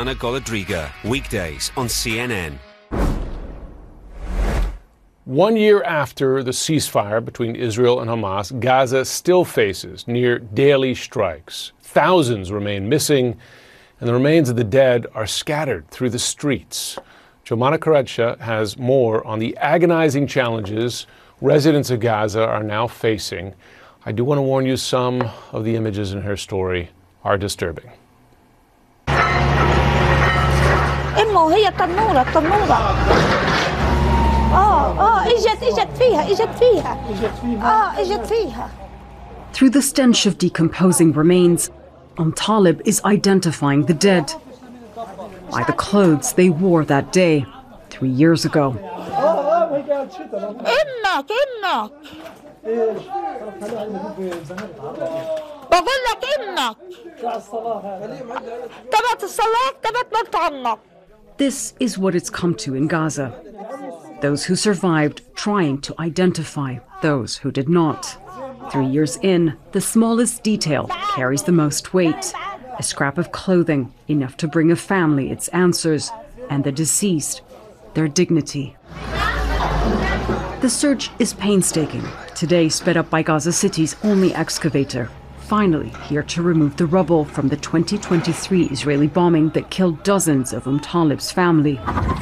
Sana Golodriga, weekdays on CNN. 1 year after the ceasefire between Israel and Hamas, Gaza still faces near daily strikes. Thousands remain missing, and the remains of the dead are scattered through the streets. Jomana Karedsha has more on the agonizing challenges residents of Gaza are now facing. I do want to warn you, some of the images in her story are disturbing. Through the stench of decomposing remains, Talib is identifying the dead by the clothes they wore that day 3 years ago. This is what it's come to in Gaza. Those who survived trying to identify those who did not. 3 years in, the smallest detail carries the most weight. A scrap of clothing, enough to bring a family its answers, and the deceased, their dignity. The search is painstaking, today sped up by Gaza City's only excavator, finally here to remove the rubble from the 2023 Israeli bombing that killed dozens of Talib's family.